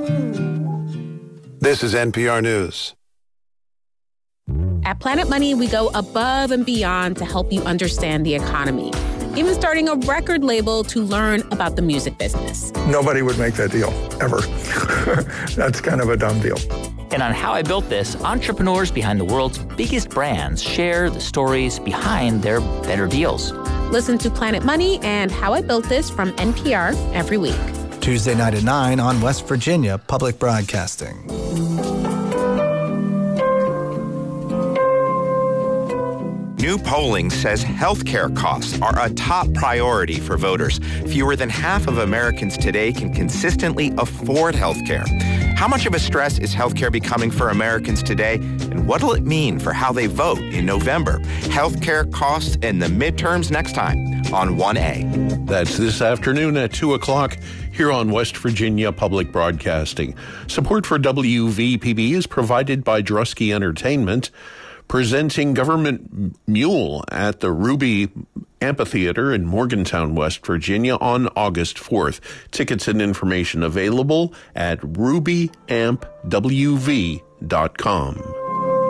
This is NPR News. At Planet Money, we go above and beyond to help you understand the economy, even starting a record label to learn about the music business. Nobody would make that deal, ever. That's kind of a dumb deal. And on How I Built This, entrepreneurs behind the world's biggest brands share the stories behind their better deals. Listen to Planet Money and How I Built This from NPR every week. Tuesday night at 9 on West Virginia Public Broadcasting. New polling says healthcare costs are a top priority for voters. Fewer than half of Americans today can consistently afford healthcare. How much of a stress is healthcare becoming for Americans today, and what will it mean for how they vote in November? Healthcare costs and the midterms next time on 1A. That's this afternoon at 2 o'clock here on West Virginia Public Broadcasting. Support for WVPB is provided by Drusky Entertainment, presenting Government Mule at the Ruby Amphitheater in Morgantown, West Virginia on August 4th. Tickets and information available at rubyampwv.com.